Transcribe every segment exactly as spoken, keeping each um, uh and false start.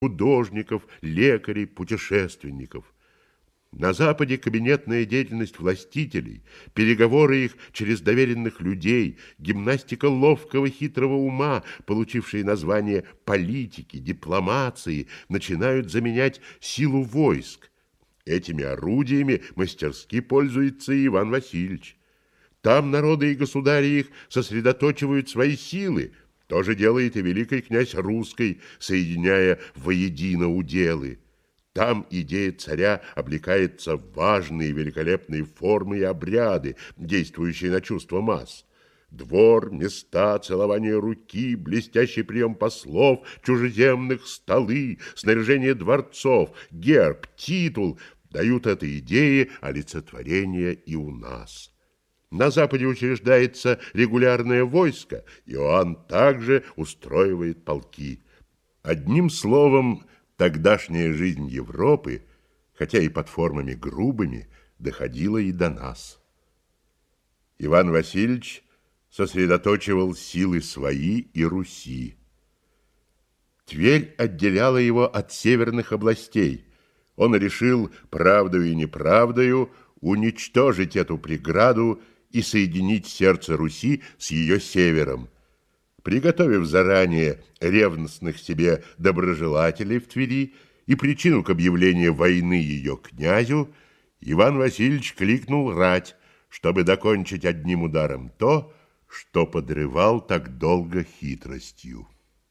художников, лекарей, путешественников. На Западе кабинетная деятельность властителей, переговоры их через доверенных людей, гимнастика ловкого хитрого ума, получившие название политики, дипломации, начинают заменять силу войск. Этими орудиями мастерски пользуется и Иван Васильевич. Там народы и государи их сосредоточивают свои силы. То же делает и великий князь Русский, соединяя воедино уделы. Там идея царя облекается в важные великолепные формы и обряды, действующие на чувство масс. Двор, места, целование руки, блестящий прием послов, чужеземных, столы, снаряжение дворцов, герб, титул дают этой идее олицетворение и у нас. На Западе учреждается регулярное войско, Иоанн также устроивает полки. Одним словом, тогдашняя жизнь Европы, хотя и под формами грубыми, доходила и до нас. Иван Васильевич сосредоточивал силы свои и Руси. Тверь отделяла его от северных областей. Он решил правдою и неправдою уничтожить эту преграду и соединить сердце Руси с ее севером. Приготовив заранее ревностных себе доброжелателей в Твери и причину к объявлению войны ее князю, Иван Васильевич кликнул рать, чтобы докончить одним ударом то, что подрывал так долго хитростью.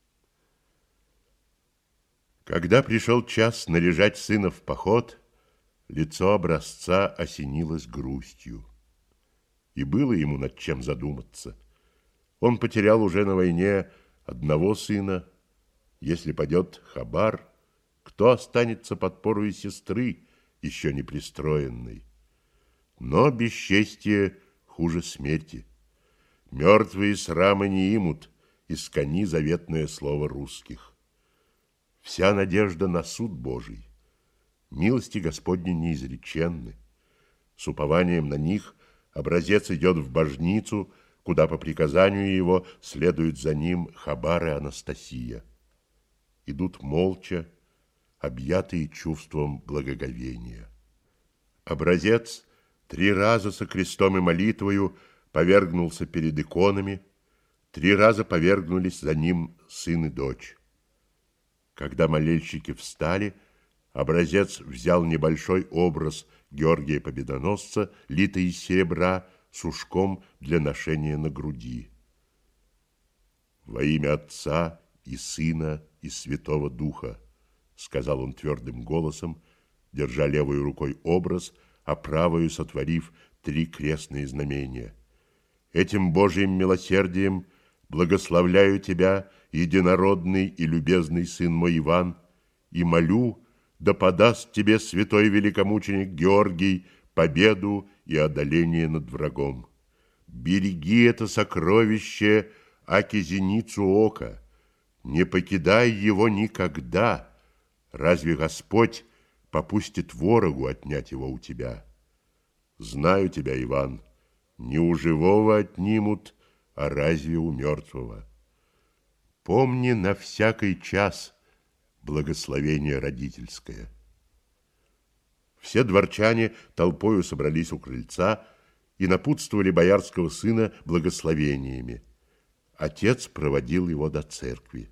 Когда пришел час наряжать сына в поход, лицо образца осенилось грустью. И было ему над чем задуматься. Он потерял уже на войне одного сына. Если падет Хабар, кто останется подпорой сестры, еще не пристроенной? Но бесчестие хуже смерти. Мертвые срамы не имут, искони заветное слово русских. Вся надежда на суд Божий. Милости Господни неизреченны. С упованием на них образец идет в божницу, куда по приказанию его следуют за ним Хабар и Анастасия. Идут молча, объятые чувством благоговения. Образец три раза со крестом и молитвою повергнулся перед иконами, три раза повергнулись за ним сын и дочь. Когда молельщики встали, образец взял небольшой образ Георгия Победоносца, литый из серебра, с ушком для ношения на груди. «Во имя Отца и Сына и Святого Духа», сказал он твердым голосом, держа левой рукой образ, а правою сотворив три крестные знамения. «Этим Божьим милосердием благословляю тебя, единородный и любезный сын мой Иван, и молю, да подаст тебе святой великомученик Георгий победу и одоление над врагом. Береги это сокровище, аки зеницу ока, не покидай его никогда. Разве Господь попустит ворогу отнять его у тебя? Знаю тебя, Иван, не у живого отнимут, а разве у мертвого? Помни на всякий час благословение родительское». Все дворчане толпою собрались у крыльца и напутствовали боярского сына благословениями. Отец проводил его до церкви.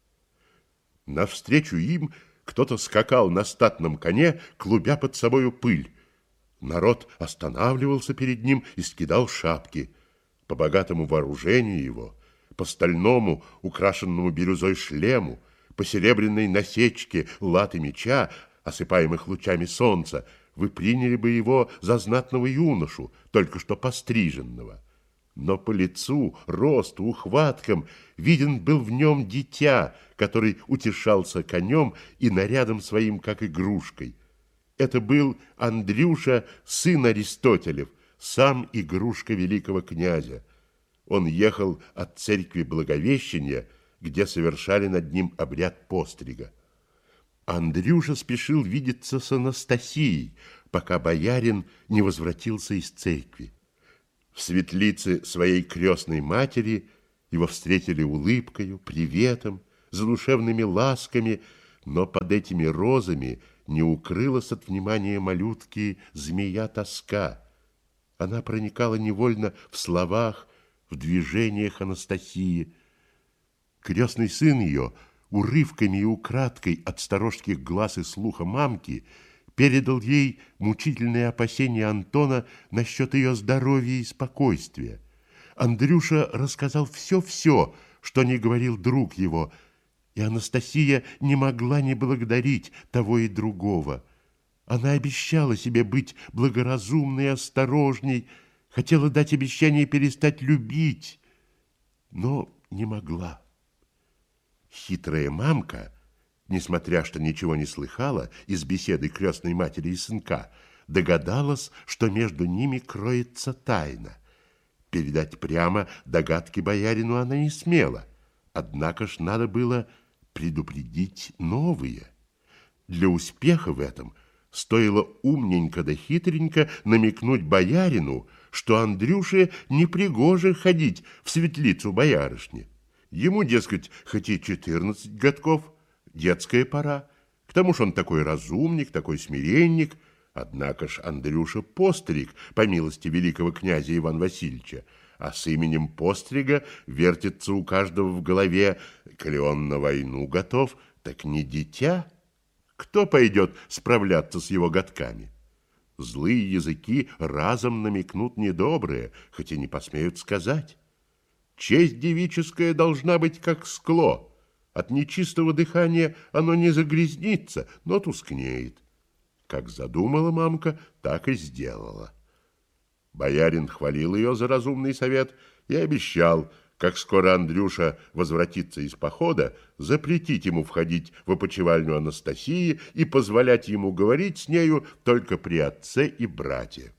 Навстречу им кто-то скакал на статном коне, клубя под собою пыль. Народ останавливался перед ним и скидал шапки. По богатому вооружению его, по стальному, украшенному бирюзой шлему, по серебряной насечке латы меча, осыпаемых лучами солнца, вы приняли бы его за знатного юношу, только что постриженного. Но по лицу, росту, ухваткам виден был в нем дитя, который утешался конем и нарядом своим, как игрушкой. Это был Андрюша, сын Аристотелев, сам игрушка великого князя. Он ехал от церкви Благовещения, где совершали над ним обряд пострига. Андрюша спешил видеться с Анастасией, пока боярин не возвратился из церкви. В светлице своей крестной матери его встретили улыбкою, приветом, задушевными ласками, но под этими розами не укрылась от внимания малютки змея-тоска. Она проникала невольно в словах, в движениях Анастасии. Крестный сын ее, урывками и украдкой от сторожских глаз и слуха мамки, передал ей мучительные опасения Антона насчет ее здоровья и спокойствия. Андрюша рассказал все-все, что не говорил друг его, и Анастасия не могла не благодарить того и другого. Она обещала себе быть благоразумной и осторожней, хотела дать обещание перестать любить, но не могла. Хитрая мамка, несмотря что ничего не слыхала из беседы крестной матери и сынка, догадалась, что между ними кроется тайна. Передать прямо догадки боярину она не смела, однако ж надо было предупредить новые. Для успеха в этом стоило умненько да хитренько намекнуть боярину, что Андрюше непригоже ходить в светлицу боярышни. Ему, дескать, хоть и четырнадцать годков, детская пора. К тому же он такой разумник, такой смиренник. Однако ж Андрюша постриг, по милости великого князя Ивана Васильевича, а с именем пострига вертится у каждого в голове: коли он на войну готов, так не дитя. Кто пойдет справляться с его годками? Злые языки разом намекнут недобрые, хоть и не посмеют сказать. Честь девическая должна быть как скло. От нечистого дыхания оно не загрязнится, но тускнеет. Как задумала мамка, так и сделала. Боярин хвалил ее за разумный совет и обещал, как скоро Андрюша возвратится из похода, запретить ему входить в опочивальню Анастасии и позволять ему говорить с нею только при отце и брате.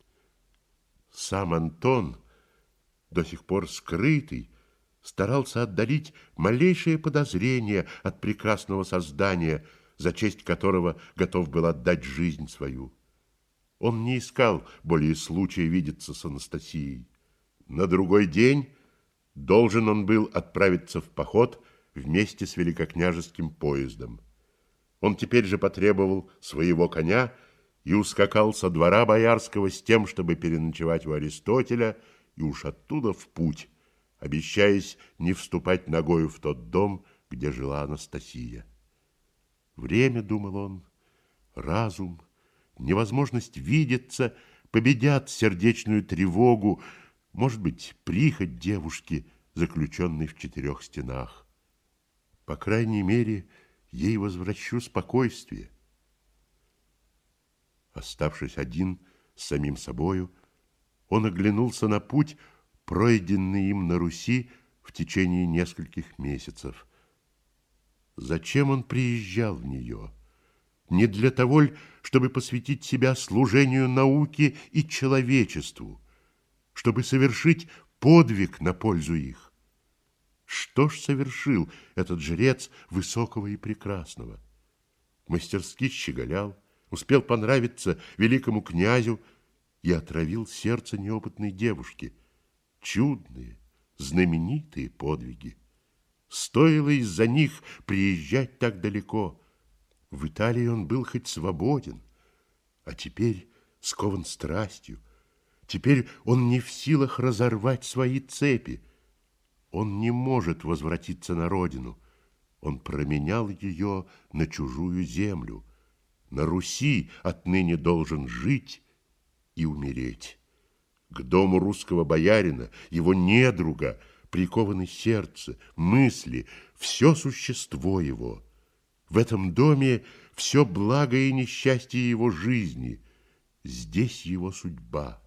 Сам Антон, до сих пор скрытый, старался отдалить малейшее подозрение от прекрасного создания, за честь которого готов был отдать жизнь свою. Он не искал более случая видеться с Анастасией. На другой день должен он был отправиться в поход вместе с великокняжеским поездом. Он теперь же потребовал своего коня и ускакал со двора боярского с тем, чтобы переночевать у Аристотеля, и уж оттуда в путь, обещаясь не вступать ногою в тот дом, где жила Анастасия. Время, думал он, разум, невозможность видеться победят сердечную тревогу, может быть, прихоть девушки, заключенной в четырех стенах. По крайней мере, ей возвращу спокойствие. Оставшись один с самим собою, он оглянулся на путь, пройденный им на Руси в течение нескольких месяцев. Зачем он приезжал в нее? Не для того ли, чтобы посвятить себя служению науке и человечеству, чтобы совершить подвиг на пользу их? Что ж совершил этот жрец высокого и прекрасного? Мастерски щеголял, успел понравиться великому князю и отравил сердце неопытной девушки. Чудные, знаменитые подвиги. Стоило из-за них приезжать так далеко. В Италии он был хоть свободен, а теперь скован страстью. Теперь он не в силах разорвать свои цепи. Он не может возвратиться на родину. Он променял ее на чужую землю. На Руси отныне должен жить и умереть. К дому русского боярина, его недруга, прикованы сердце, мысли, все существо его. В этом доме все благо и несчастье его жизни. Здесь его судьба.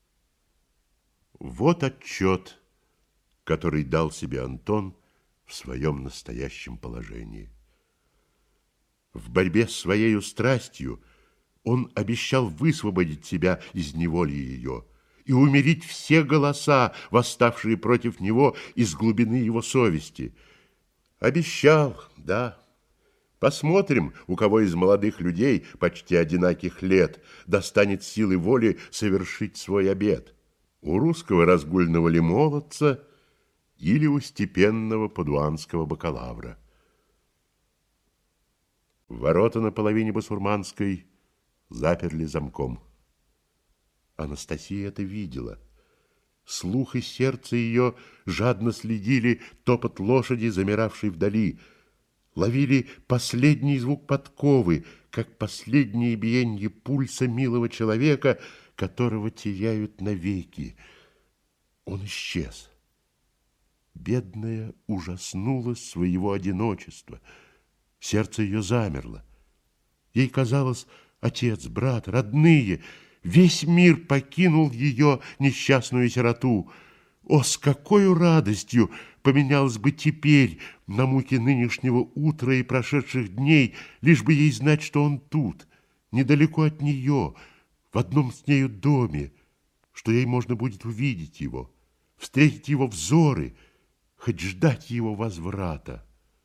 Вот отчет, который дал себе Антон в своем настоящем положении. В борьбе с своей страстью он обещал высвободить себя из неволи ее и умерить все голоса, восставшие против него из глубины его совести. Обещал, да. Посмотрим, у кого из молодых людей почти одинаких лет достанет силы воли совершить свой обет. У русского разгульного ли молодца или у степенного падуанского бакалавра. Ворота на половине басурманской заперли замком. Анастасия это видела. Слух и сердце ее жадно следили топот лошади, замиравшей вдали, ловили последний звук подковы, как последнее биение пульса милого человека, которого теряют навеки. Он исчез. Бедная ужаснулась своего одиночества. Сердце ее замерло. Ей казалось, отец, брат, родные, весь мир покинул ее несчастную сироту. О, с какой радостью поменялось бы теперь на муки нынешнего утра и прошедших дней, лишь бы ей знать, что он тут, недалеко от нее, в одном с нею доме, что ей можно будет увидеть его, встретить его взоры, хоть ждать его возврата.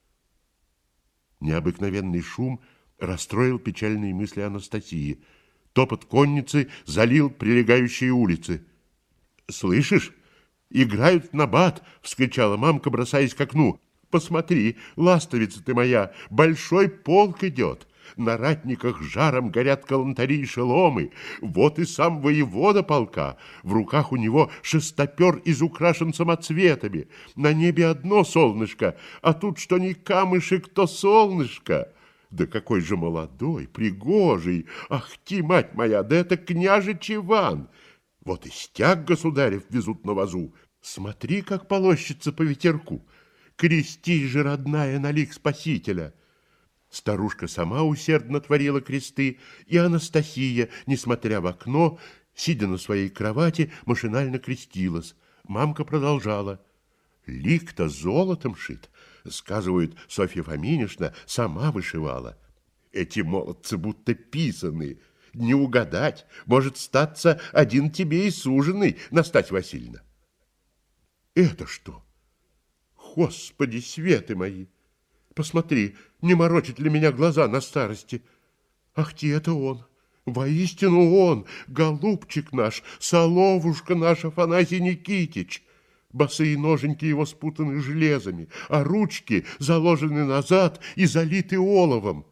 Необыкновенный шум расстроил печальные мысли Анастасии. Топот конницы залил прилегающие улицы. «Слышишь? Играют в набат!» — вскричала мамка, бросаясь к окну. «Посмотри, ластовица ты моя, большой полк идет. На ратниках жаром горят калантари и шеломы. Вот и сам воевода полка. В руках у него шестопер изукрашен самоцветами. На небе одно солнышко, а тут что ни камышек, то солнышко. Да какой же молодой, пригожий! Ах ты, мать моя, да это княжич Иван! Вот и стяг государев везут на вазу. Смотри, как полощется по ветерку. Крестись же, родная, на лик Спасителя!» Старушка сама усердно творила кресты, и Анастасия, несмотря в окно, сидя на своей кровати, машинально крестилась. Мамка продолжала. «Лик-то золотом шит. Сказывают, Софья Фоминишна сама вышивала. Эти молодцы будто писаны. Не угадать, может статься один тебе и суженый, Настасья Васильевна». «Это что? Господи, светы мои! Посмотри, не морочит ли меня глаза на старости? Ах ты, это он! Воистину он, голубчик наш, соловушка наш Афанасий Никитич! Босые ноженьки его спутаны железами, а ручки заложены назад и залиты оловом».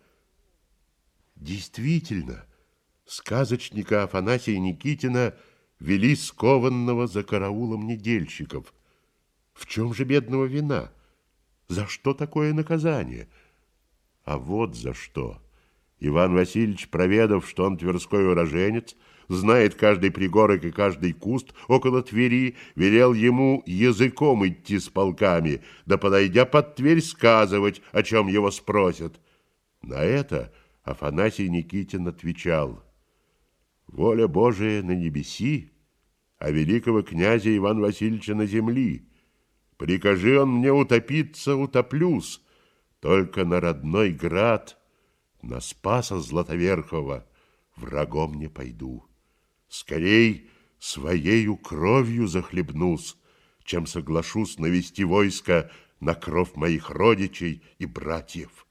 Действительно, сказочника Афанасия Никитина вели скованного за караулом недельщиков. В чем же бедного вина? За что такое наказание? А вот за что. Иван Васильевич, проведав, что он тверской уроженец, знает каждый пригорок и каждый куст около Твери, велел ему языком идти с полками, да, подойдя под Тверь, сказывать, о чем его спросят. На это Афанасий Никитин отвечал: «Воля Божия на небеси, а великого князя Ивана Васильевича на земли. Прикажи он мне утопиться, утоплюсь, только на родной град, на Спаса Златоверхова, врагом не пойду. Скорей своею кровью захлебнусь, чем соглашусь навести войско на кровь моих родичей и братьев».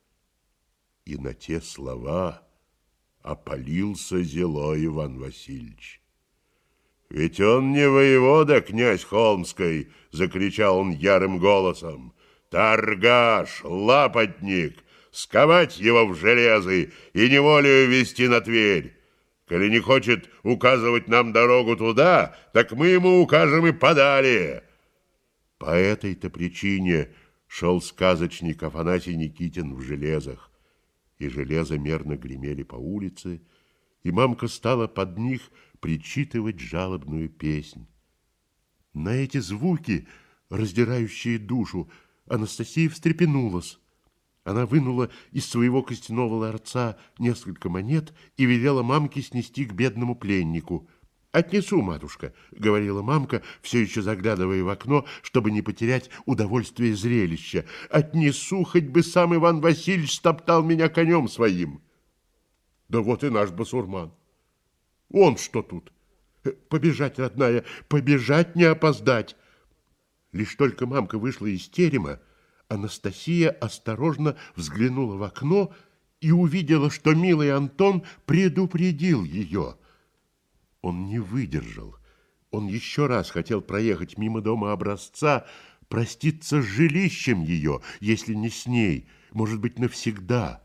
И на те слова опалился зело Иван Васильевич. «Ведь он не воевода, князь Холмской!» — закричал он ярым голосом. «Торгаш, лапотник! Сковать его в железы и неволею вести на Тверь! Коли не хочет указывать нам дорогу туда, так мы ему укажем и подали!» По этой-то причине шел сказочник Афанасий Никитин в железах, и железа мерно гремели по улице, и мамка стала под них причитывать жалобную песнь. На эти звуки, раздирающие душу, Анастасия встрепенулась. Она вынула из своего костяного ларца несколько монет и велела мамке снести к бедному пленнику. «Отнесу, матушка», — говорила мамка, все еще заглядывая в окно, чтобы не потерять удовольствие зрелища. «Отнесу, хоть бы сам Иван Васильевич стоптал меня конем своим». «Да вот и наш басурман. Он что тут? Побежать, родная, побежать, не опоздать». Лишь только мамка вышла из терема, Анастасия осторожно взглянула в окно и увидела, что милый Антон предупредил ее. Он не выдержал. Он еще раз хотел проехать мимо дома образца, проститься с жилищем ее, если не с ней, может быть, навсегда.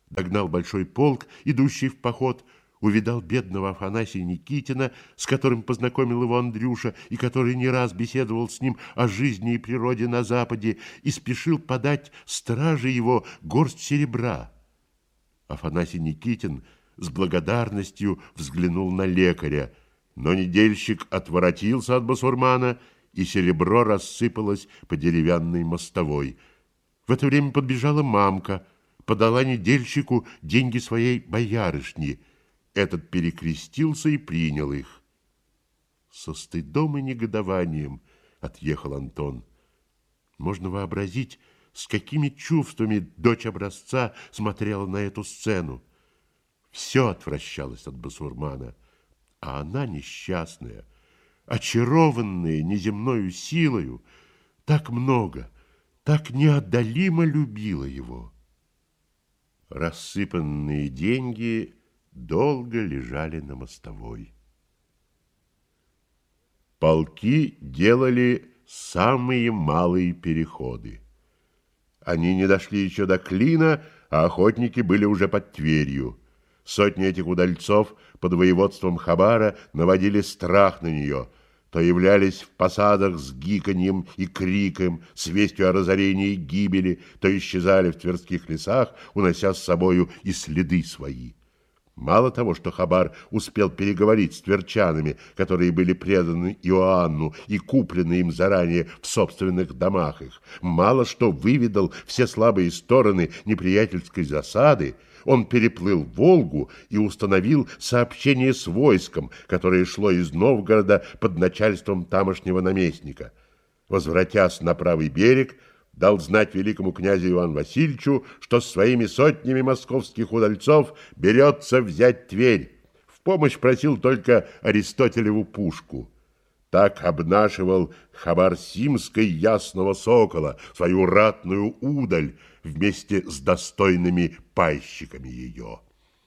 догнал большой полк, идущий в поход, увидал бедного Афанасия Никитина, с которым познакомил его Андрюша, и который не раз беседовал с ним о жизни и природе на Западе, и спешил подать страже его горсть серебра. Афанасий Никитин с благодарностью взглянул на лекаря, но недельщик отворотился от басурмана, и серебро рассыпалось по деревянной мостовой. В это время подбежала мамка, подала недельщику деньги своей боярышни. Этот перекрестился и принял их. Со стыдом и негодованием отъехал Антон. Можно вообразить, с какими чувствами дочь образца смотрела на эту сцену. Все отвращалось от басурмана, а она, несчастная, очарованная неземною силою, так много, так неотдалимо любила его. Рассыпанные деньги долго лежали на мостовой. Полки делали самые малые переходы. Они не дошли еще до Клина, а охотники были уже под Тверью. Сотни этих удальцов под воеводством Хабара наводили страх на нее, то являлись в посадах с гиканьем и криком, с вестью о разорении и гибели, то исчезали в тверских лесах, унося с собою и следы свои. Мало того, что Хабар успел переговорить с тверчанами, которые были преданы Иоанну и куплены им заранее в собственных домах их, мало что выведал все слабые стороны неприятельской засады, он переплыл Волгу и установил сообщение с войском, которое шло из Новгорода под начальством тамошнего наместника. Возвратясь на правый берег, дал знать великому князю Ивану Васильевичу, что с своими сотнями московских удальцов берется взять Тверь. В помощь просил только Аристотелеву пушку. Так обнашивал Хабар Симской Ясного Сокола свою ратную удаль вместе с достойными пайщиками ее.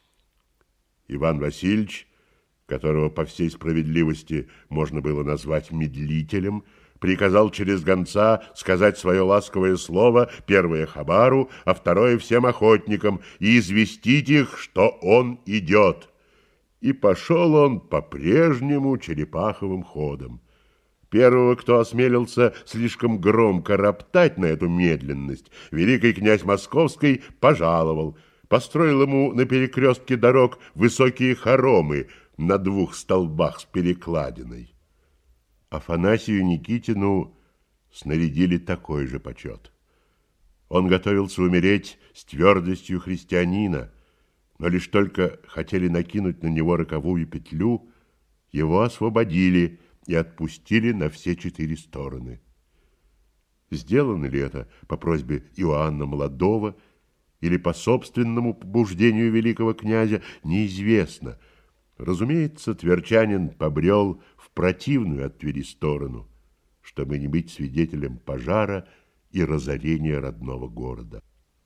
Иван Васильевич, которого по всей справедливости можно было назвать медлителем, приказал через гонца сказать свое ласковое слово, первое Хабару, а второе всем охотникам, и известить их, что он идет. И пошел он по-прежнему черепаховым ходом. Первого, кто осмелился слишком громко роптать на эту медленность, великий князь Московский пожаловал, построил ему на перекрестке дорог высокие хоромы на двух столбах с перекладиной. Афанасию Никитину снарядили такой же почет. Он готовился умереть с твердостью христианина, но лишь только хотели накинуть на него роковую петлю, его освободили и отпустили на все четыре стороны. Сделано ли это по просьбе Иоанна Молодого или по собственному побуждению великого князя, неизвестно. Разумеется, тверчанин побрел в противную от Твери сторону, чтобы не быть свидетелем пожара и разорения родного города.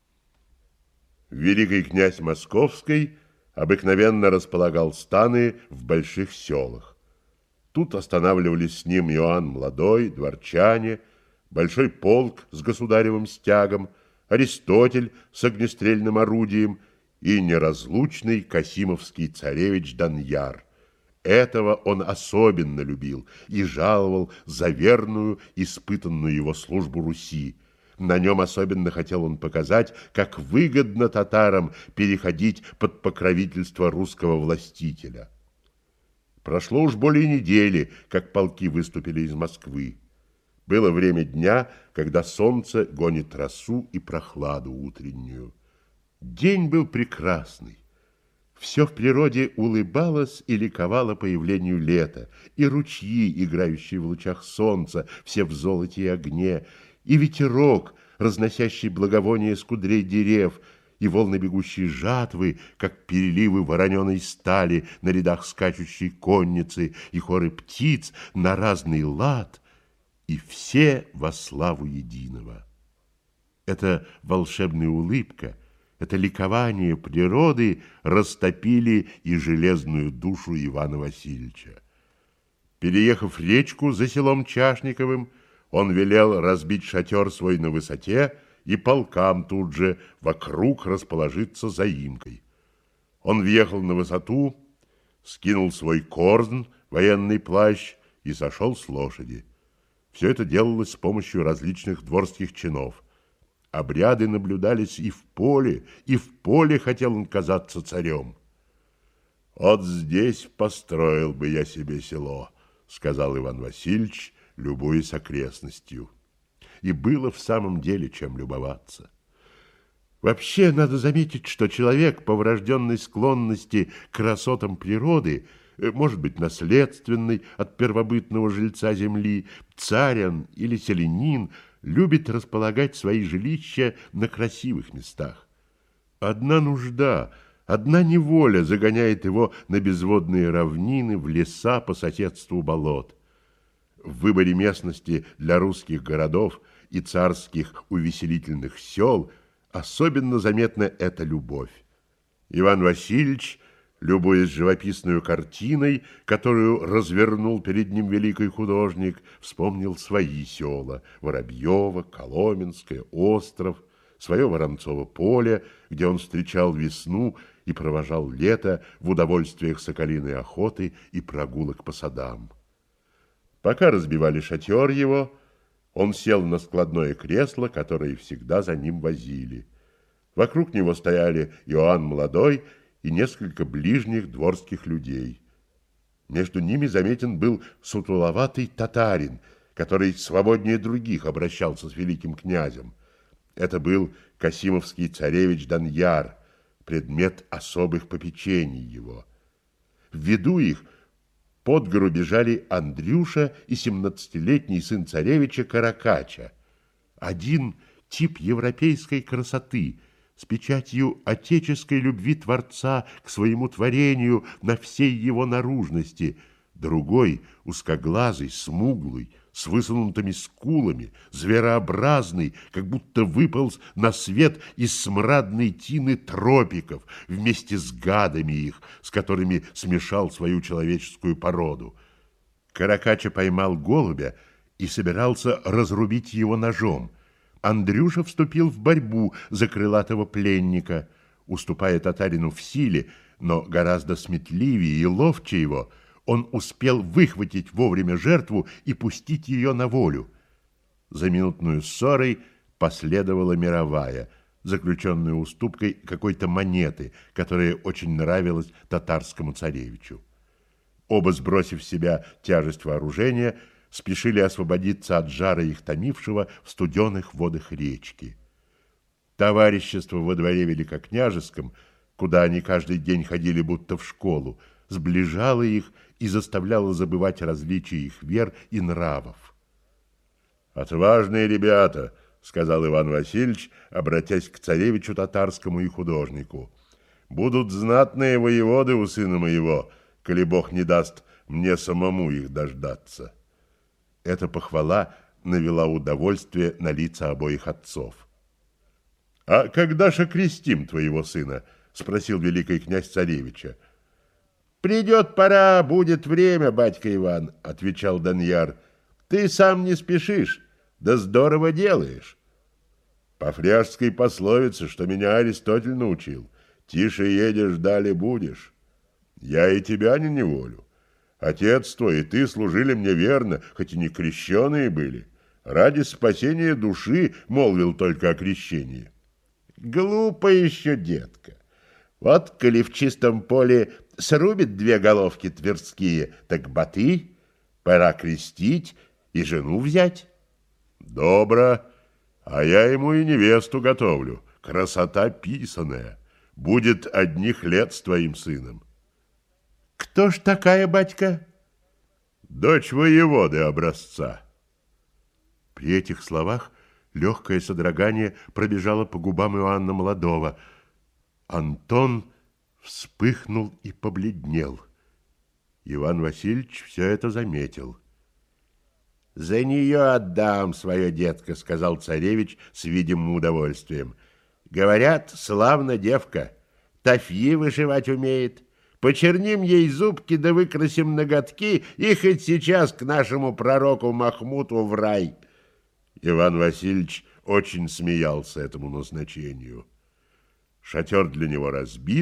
Великий князь Московский обыкновенно располагал станы в больших селах. Тут останавливались с ним Иоанн Молодой, дворчане, большой полк с государевым стягом, Аристотель с огнестрельным орудием и неразлучный Касимовский царевич Даньяр. Этого он особенно любил и жаловал за верную, испытанную его службу Руси. На нем особенно хотел он показать, как выгодно татарам переходить под покровительство русского властителя. Прошло уж более недели, как полки выступили из Москвы. Было время дня, когда солнце гонит росу и прохладу утреннюю. День был прекрасный. Все в природе улыбалось и ликовало появлению лета, и ручьи, играющие в лучах солнца, все в золоте и огне, и ветерок, разносящий благовоние с кудрей дерев, и волны бегущей жатвы, как переливы вороненой стали на рядах скачущей конницы, и хоры птиц на разный лад, и все во славу единого. Эта волшебная улыбка, это ликование природы растопили и железную душу Ивана Васильевича. Переехав речку за селом Чашниковым, он велел разбить шатер свой на высоте и полкам тут же вокруг расположиться заимкой. Он въехал на высоту, скинул свой корзн, военный плащ, и сошел с лошади. Все это делалось с помощью различных дворских чинов. Обряды наблюдались и в поле, и в поле хотел он казаться царем. «Вот здесь построил бы я себе село», — сказал Иван Васильевич, любуясь окрестностью. И было в самом деле чем любоваться. Вообще, надо заметить, что человек по врожденной склонности к красотам природы, может быть, наследственный от первобытного жильца земли, царин или селянин, любит располагать свои жилища на красивых местах. Одна нужда, одна неволя загоняет его на безводные равнины, в леса по соседству болот. В выборе местности для русских городов и царских увеселительных сел особенно заметна эта любовь. Иван Васильевич, любуясь живописной картиной, которую развернул перед ним великий художник, вспомнил свои села – Воробьево, Коломенское, Остров, свое Воронцово поле, где он встречал весну и провожал лето в удовольствиях соколиной охоты и прогулок по садам. Пока разбивали шатер его, он сел на складное кресло, которое всегда за ним возили. Вокруг него стояли Иоанн Молодой и несколько ближних дворских людей. Между ними заметен был сутуловатый татарин, который свободнее других обращался с великим князем. Это был Касимовский царевич Даньяр, предмет особых попечений его. В виду их под гору бежали Андрюша и семнадцатилетний сын царевича Каракача. Один тип европейской красоты, с печатью отеческой любви Творца к своему творению на всей его наружности, другой узкоглазый, смуглый, с высунутыми скулами, зверообразный, как будто выполз на свет из смрадной тины тропиков вместе с гадами их, с которыми смешал свою человеческую породу. Каракача поймал голубя и собирался разрубить его ножом. Андрюша вступил в борьбу за крылатого пленника. Уступая татарину в силе, но гораздо сметливее и ловче его, он успел выхватить вовремя жертву и пустить ее на волю. За минутную ссорой последовала мировая, заключенная уступкой какой-то монеты, которая очень нравилась татарскому царевичу. Оба, сбросив с себя тяжесть вооружения, спешили освободиться от жара их томившего в студеных водах речки. Товарищество во дворе великокняжеском, куда они каждый день ходили будто в школу, сближало их и заставляло забывать различия их вер и нравов. «Отважные ребята», — сказал Иван Васильевич, обратясь к царевичу татарскому и художнику, «будут знатные воеводы у сына моего, коли Бог не даст мне самому их дождаться». Эта похвала навела удовольствие на лица обоих отцов. «А когда же крестим твоего сына?» — спросил великий князь царевича. «Придет пора, будет время, батька Иван», — отвечал Даньяр. «Ты сам не спешишь, да здорово делаешь». По фряжской пословице, что меня Аристотель научил: «Тише едешь, далее будешь». Я и тебя не неволю. Отец твой и ты служили мне верно, хоть и не крещеные были. Ради спасения души молвил только о крещении. Глупо еще, детка. Вот, коли в чистом поле срубит две головки тверские, так баты, пора крестить и жену взять. Добро, а я ему и невесту готовлю. Красота писаная. Будет одних лет с твоим сыном. Кто ж такая, батька? Дочь воеводы образца. При этих словах легкое содрогание пробежало по губам Иоанна Молодого. Антон вспыхнул и побледнел. Иван Васильевич все это заметил. «За нее отдам свое, детка», — сказал царевич с видимым удовольствием. «Говорят, славна девка, тафьи вышивать умеет. Почерним ей зубки да выкрасим ноготки, и хоть сейчас к нашему пророку Махмуту в рай». Иван Васильевич очень смеялся этому назначению. Шатер для него разбит,